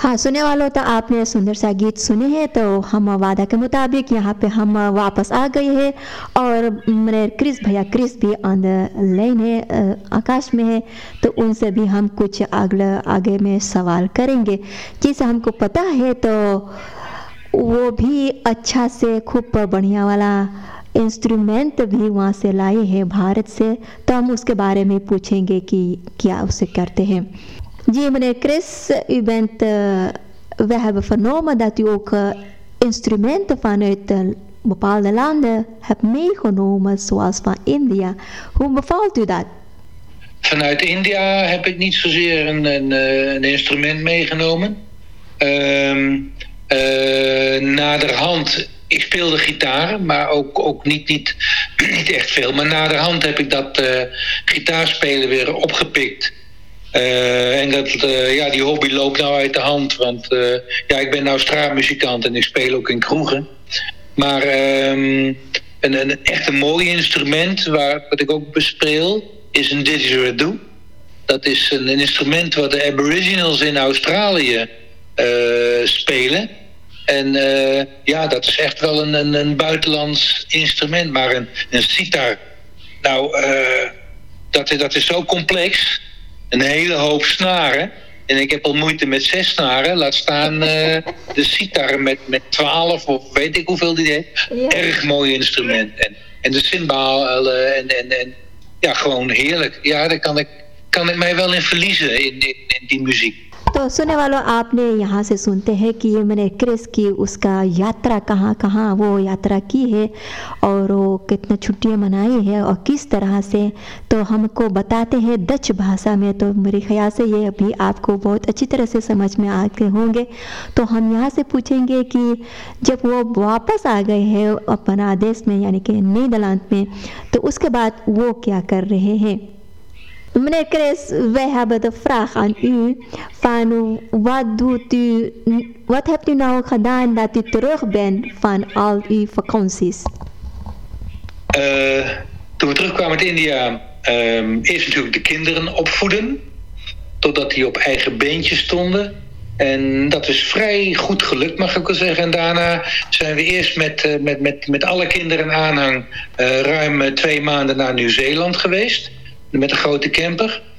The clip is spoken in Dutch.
हाँ, सुनने वालों तो आपने सुंदर सा गीत सुने हैं तो हम वादा के मुताबिक यहाँ पे हम वापस आ गए हैं और मेरे क्रिस भी ऑन द लाइन है, आकाश में है, तो उनसे भी हम कुछ आगे में सवाल करेंगे। जैसे हमको पता है तो वो भी अच्छा से खूब बढ़िया वाला इंस्ट्रूमेंट भी वहाँ से लाए हैं भारत से, तो हम उसके बारे में पूछेंगे कि क्या उसे करते हैं। जी meneer Chris, u bent, we hebben vernomen dat u ook instrumenten vanuit bepaalde landen hebt meegenomen, zoals van India. Hoe bevalt u dat? Vanuit India heb ik niet zozeer een instrument meegenomen. Naderhand, ik speelde gitaar, maar ook niet echt veel. Maar naderhand heb ik dat gitaarspelen weer opgepikt. En die hobby loopt nou uit de hand. Want ik ben nou straatmuzikant en ik speel ook in kroegen. Maar een echt een mooi instrument wat ik ook bespeel is een didgeridoo. Dat is een instrument wat de Aboriginals in Australië spelen. En dat is echt wel een buitenlands instrument. Maar een sitar, nou, dat is zo complex. Een hele hoop snaren. En ik heb al moeite met 6 snaren. Laat staan de sitar met 12 of weet ik hoeveel die heeft. Ja. Erg mooi instrument. En de cymbalen en gewoon heerlijk. Ja, daar kan ik mij wel in verliezen in die muziek. तो सुनने वालों, आपने यहाँ से सुनते हैं कि ये मैंने क्रिस की उसका यात्रा कहाँ कहाँ वो यात्रा की है और वो कितने छुट्टियाँ मनाई है और किस तरह से, तो हमको बताते हैं डच भाषा में। तो मेरे ख्याल से ये अभी आपको बहुत अच्छी तरह से समझ में आते होंगे। तो हम यहाँ से पूछेंगे कि जब वो वापस आ गए हैं अपना देश में यानी कि नीदरलैंड में, तो उसके बाद वो क्या कर रहे हैं। Meneer Chris, wij hebben de vraag aan u van wat hebt u nou gedaan dat u terug bent van al uw vakanties? Toen we terugkwamen uit India, eerst natuurlijk de kinderen opvoeden, totdat die op eigen beentjes stonden. En dat is vrij goed gelukt, mag ik wel zeggen. En daarna zijn we eerst met alle kinderen in aanhang ruim 2 maanden naar Nieuw-Zeeland geweest. Met een grote camper.